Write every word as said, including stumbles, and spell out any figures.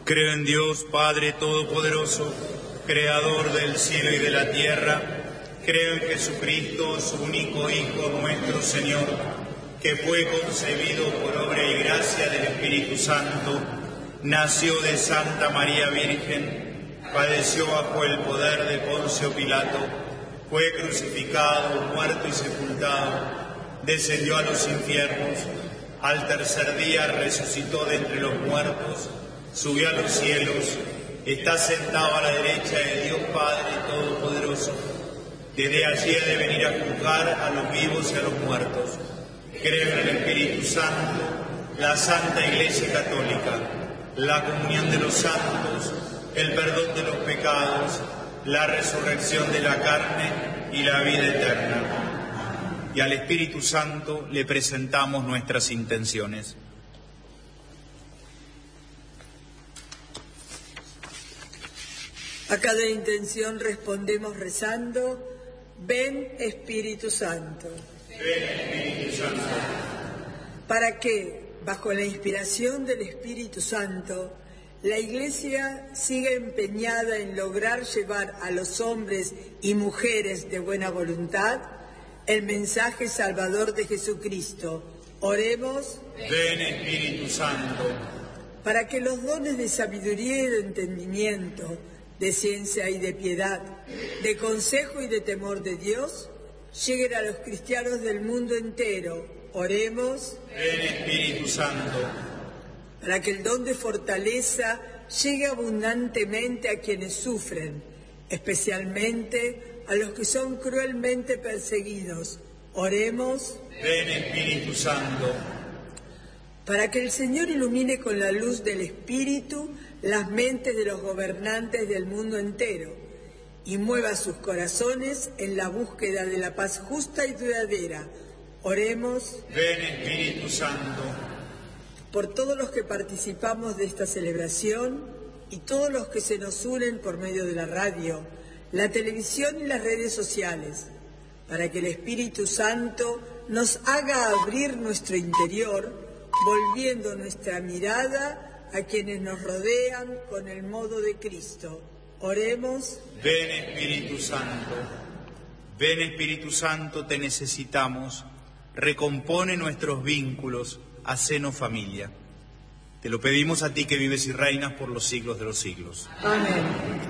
Creo en Dios, Padre Todopoderoso, Creador del cielo y de la tierra. Creo en Jesucristo, su único Hijo, nuestro Señor, que fue concebido por obra y gracia del Espíritu Santo, nació de Santa María Virgen, padeció bajo el poder de Poncio Pilato, fue crucificado, muerto y sepultado, descendió a los infiernos, al tercer día resucitó de entre los muertos, subió a los cielos, está sentado a la derecha de Dios Padre Todopoderoso. Desde allí ha de venir a juzgar a los vivos y a los muertos. Creo en el Espíritu Santo, la Santa Iglesia Católica, la comunión de los santos, el perdón de los pecados, la resurrección de la carne y la vida eterna. Y al Espíritu Santo le presentamos nuestras intenciones. A cada intención respondemos rezando: ven Espíritu Santo. Ven Espíritu Santo. Para que, bajo la inspiración del Espíritu Santo, la Iglesia siga empeñada en lograr llevar a los hombres y mujeres de buena voluntad el mensaje salvador de Jesucristo. Oremos. Ven Espíritu Santo. Para que los dones de sabiduría y de entendimiento, de ciencia y de piedad, de consejo y de temor de Dios, lleguen a los cristianos del mundo entero. Oremos. Ven Espíritu Santo. Para que el don de fortaleza llegue abundantemente a quienes sufren, especialmente a los que son cruelmente perseguidos. Oremos. Ven Espíritu Santo. Para que el Señor ilumine con la luz del Espíritu las mentes de los gobernantes del mundo entero y mueva sus corazones en la búsqueda de la paz justa y duradera. Oremos. Ven Espíritu Santo. Por todos los que participamos de esta celebración y todos los que se nos unen por medio de la radio, la televisión y las redes sociales, para que el Espíritu Santo nos haga abrir nuestro interior, volviendo nuestra mirada a quienes nos rodean con el modo de Cristo. Oremos. Ven Espíritu Santo. Ven Espíritu Santo, te necesitamos. Recompone nuestros vínculos, hacenos familia. Te lo pedimos a ti que vives y reinas por los siglos de los siglos. Amén.